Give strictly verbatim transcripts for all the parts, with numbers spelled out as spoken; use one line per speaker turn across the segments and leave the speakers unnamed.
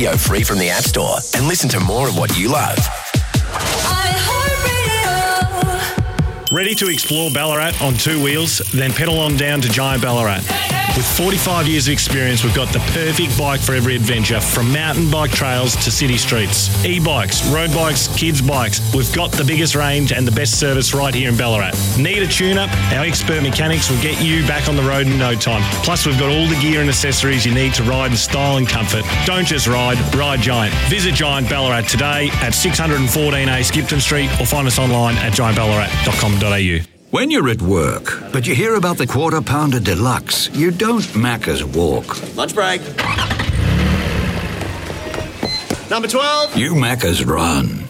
Free from the App Store and listen to more of what you love.
Ready to explore Ballarat on two wheels? Then pedal on down to Giant Ballarat. With forty-five years of experience, we've got the perfect bike for every adventure, from mountain bike trails to city streets. E-bikes, road bikes, kids' bikes. We've got the biggest range and the best service right here in Ballarat. Need a tune-up? Our expert mechanics will get you back on the road in no time. Plus, we've got all the gear and accessories you need to ride in style and comfort. Don't just ride, ride Giant. Visit Giant Ballarat today at six fourteen A Skipton Street or find us online at giant ballarat dot com dot a u.
When you're at work, but you hear about the Quarter Pounder Deluxe, you don't Macca's walk.
Lunch break. Number twelve.
You Macca's run.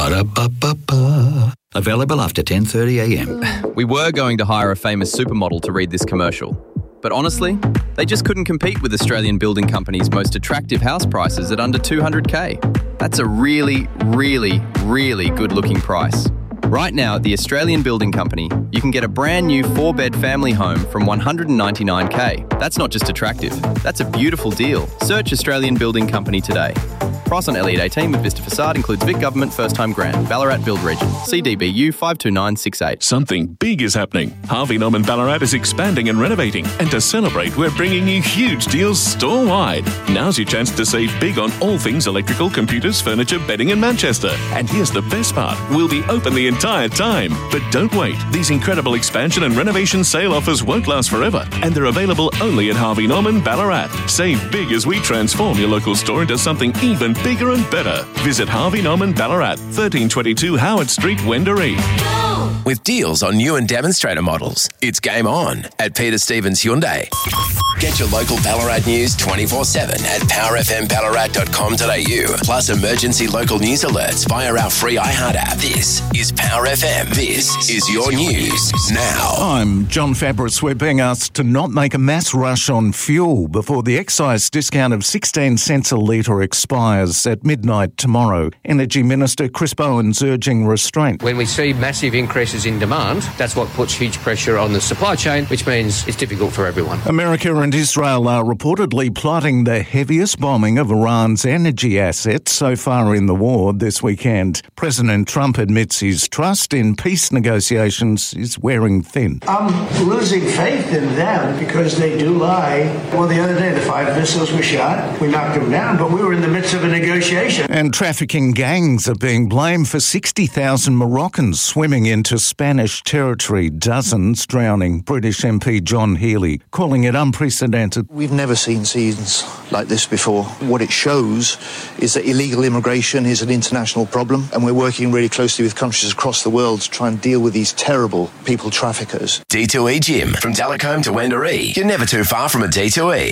Ba-da-ba-ba-ba. Available after ten thirty a m.
We were going to hire a famous supermodel to read this commercial. But honestly, they just couldn't compete with Australian Building Company's most attractive house prices at under two hundred K. That's a really, really, really good-looking price. Right now at the Australian Building Company, you can get a brand new four-bed family home from one hundred ninety-nine K. That's not just attractive, that's a beautiful deal. Search Australian Building Company today. Price on Elliott eighteen with Vista Facade includes Vic Government First Time Grant, Ballarat Build Region, C D B U five two nine six eight.
Something big is happening. Harvey Norman Ballarat is expanding and renovating, and to celebrate, we're bringing you huge deals store-wide. Now's your chance to save big on all things electrical, computers, furniture, bedding in Manchester. And here's the best part, we'll be open the entire time. But don't wait, these incredible expansion and renovation sale offers won't last forever, and they're available only at Harvey Norman Ballarat. Save big as we transform your local store into something even bigger and better. Visit Harvey Norman Ballarat, thirteen twenty-two Howard Street, Wendouree.
With deals on new and demonstrator models, it's game on at Peter Stevens Hyundai. Get your local Ballarat news twenty-four seven at power f m ballarat dot com dot a u. Plus emergency local news alerts via our free iHeart app. This is Power F M. This is your news now.
I'm John Fabris. We're being asked to not make a mass rush on fuel before the excise discount of sixteen cents a litre expires at midnight tomorrow. Energy Minister Chris Bowen's urging restraint.
When we see massive increases in demand, that's what puts huge pressure on the supply chain, which means it's difficult for everyone.
America and Israel are reportedly plotting the heaviest bombing of Iran's energy assets so far in the war this weekend. President Trump admits his trust in peace negotiations is wearing thin.
I'm losing faith in them because they do lie. Well, the other day the five missiles were shot. We knocked them down, but we were in the midst of a negotiation.
And trafficking gangs are being blamed for sixty thousand Moroccans swimming into Spanish territory, dozens drowning. British M P John Healey calling it unprecedented.
We've never seen scenes like this before. What it shows is that illegal immigration is an international problem, and we're working really closely with countries across the world to try and deal with these terrible people traffickers.
D two E Gym. From Delacombe to Wendouree, you're never too far from a D two E.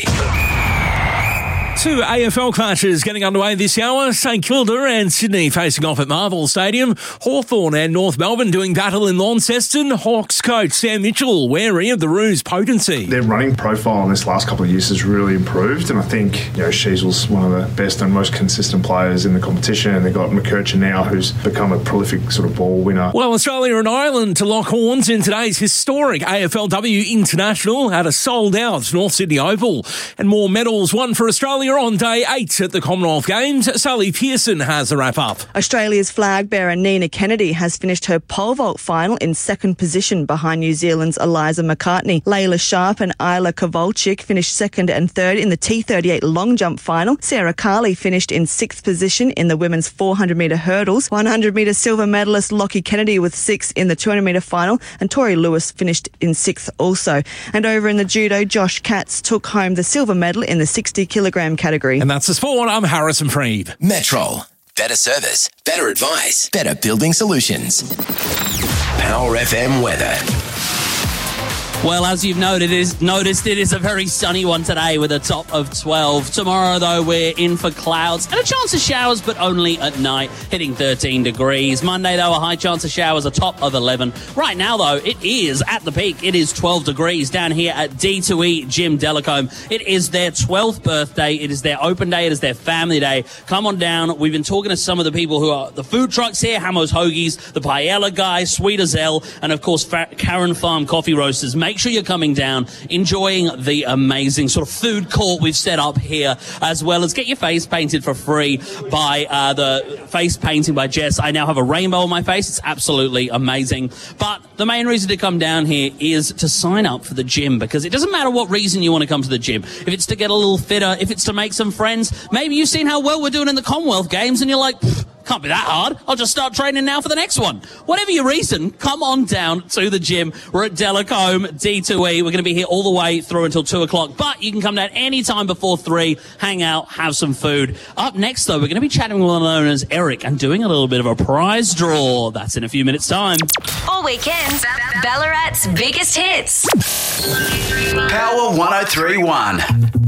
Two A F L clashes getting underway this hour. St Kilda and Sydney facing off at Marvel Stadium. Hawthorn and North Melbourne doing battle in Launceston. Hawks coach Sam Mitchell wary of the Roos' potency.
Their running profile in this last couple of years has really improved, and I think you know Sheasel's one of the best and most consistent players in the competition, and they've got McKercher now, who's become a prolific sort of ball winner.
Well, Australia and Ireland to lock horns in today's historic A F L W International at a sold-out North Sydney Oval. And more medals won for Australia on day eight at the Commonwealth Games. Sally Pearson has the wrap-up.
Australia's flag bearer Nina Kennedy has finished her pole vault final in second position behind New Zealand's Eliza McCartney. Layla Sharp and Isla Kowalczyk finished second and third in the T thirty-eight long jump final. Sarah Carley finished in sixth position in the women's four hundred metre hurdles. one hundred metre silver medalist Lockie Kennedy with sixth in the two hundred metre final, and Tori Lewis finished in sixth also. And over in the judo, Josh Katz took home the silver medal in the sixty kilogram category.
And that's the sport. I'm Harrison Freed.
Metrol. Better service, better advice, better building solutions. Power F M weather.
Well, as you've noted, it is, noticed, it is a very sunny one today with a top of twelve. Tomorrow, though, we're in for clouds and a chance of showers, but only at night, hitting thirteen degrees. Monday, though, a high chance of showers, a top of eleven. Right now, though, it is at the peak. It is twelve degrees down here at D two E Gym Delacombe. It is their twelfth birthday. It is their open day. It is their family day. Come on down. We've been talking to some of the people who are the food trucks here, Hammo's Hoagies, the Paella guy, Sweet as Hell, and, of course, Karen Farm Coffee Roasters. Make make sure you're coming down, enjoying the amazing sort of food court we've set up here, as well as get your face painted for free by uh, the face painting by Jess. I now have a rainbow on my face. It's absolutely amazing. But the main reason to come down here is to sign up for the gym, because it doesn't matter what reason you want to come to the gym. If it's to get a little fitter, if it's to make some friends, maybe you've seen how well we're doing in the Commonwealth Games and you're like, can't be that hard. I'll just start training now for the next one. Whatever your reason, come on down to the gym. We're at Delacombe D two E. We're going to be here all the way through until two o'clock, but you can come down any time before three, hang out, have some food. Up next, though, we're going to be chatting with one known as Eric and doing a little bit of a prize draw. That's in a few minutes' time.
All weekend, Ballarat's biggest hits.
Power one oh three one.